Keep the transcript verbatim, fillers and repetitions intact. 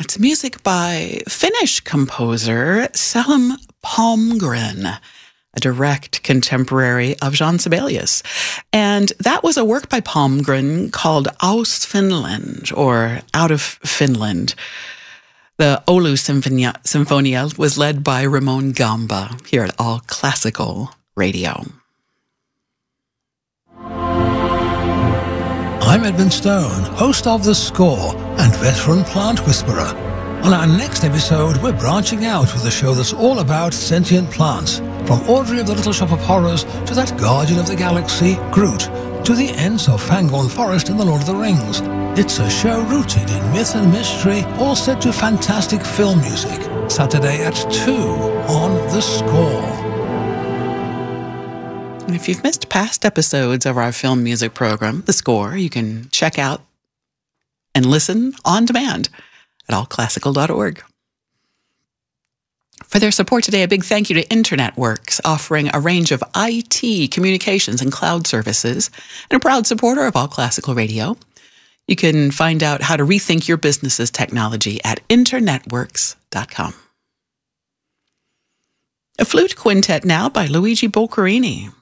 It's music by Finnish composer Selim Palmgren, a direct contemporary of Jean Sibelius. And that was a work by Palmgren called Aus Finland, or Out of Finland. The Oulu Symphonia, Symphonia was led by Ramon Gamba here at All Classical Radio. I'm Edmund Stone, host of The Score and veteran plant whisperer. On our next episode, we're branching out with a show that's all about sentient plants, from Audrey of the Little Shop of Horrors to that Guardian of the Galaxy, Groot, to the Ents of Fangorn Forest in The Lord of the Rings. It's a show rooted in myth and mystery, all set to fantastic film music. Saturday at two on The Score. And if you've missed past episodes of our film music program, The Score, you can check out and listen on demand at all classical dot org. For their support today, a big thank you to InternetWorks, offering a range of I T, communications, and cloud services, and a proud supporter of All Classical Radio. You can find out how to rethink your business's technology at internetworks dot com. A flute quintet now by Luigi Boccherini.